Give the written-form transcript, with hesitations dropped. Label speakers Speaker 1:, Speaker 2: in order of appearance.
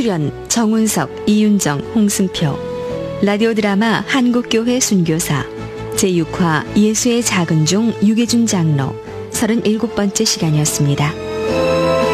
Speaker 1: 출연 정운석, 이윤정, 홍승표. 라디오 드라마 한국교회 순교사 제6화 예수의 작은 종 유계준 장로 37번째 시간이었습니다.